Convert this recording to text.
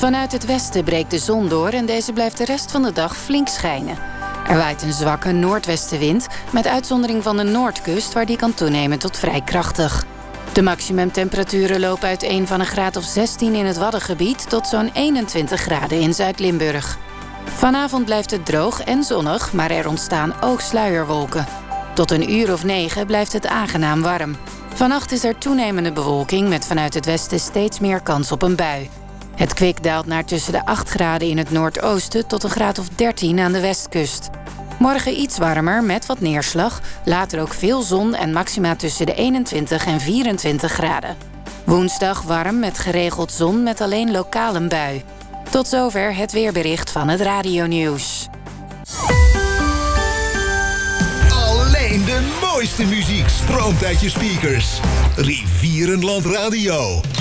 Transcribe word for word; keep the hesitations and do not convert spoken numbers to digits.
Vanuit het westen breekt de zon door en deze blijft de rest van de dag flink schijnen. Er waait een zwakke noordwestenwind, met uitzondering van de noordkust, waar die kan toenemen tot vrij krachtig. De maximumtemperaturen lopen uiteen van een graad of zestien in het Waddengebied tot zo'n eenentwintig graden in Zuid-Limburg. Vanavond blijft het droog en zonnig, maar er ontstaan ook sluierwolken. Tot een uur of negen blijft het aangenaam warm. Vannacht is er toenemende bewolking met vanuit het westen steeds meer kans op een bui. Het kwik daalt naar tussen de acht graden in het noordoosten tot een graad of dertien aan de westkust. Morgen iets warmer met wat neerslag, later ook veel zon en maxima tussen de eenentwintig en vierentwintig graden. Woensdag warm met geregeld zon met alleen lokaal een bui. Tot zover het weerbericht van het radionieuws. Alleen de mooiste muziek stroomt uit je speakers. Rivierenland Radio.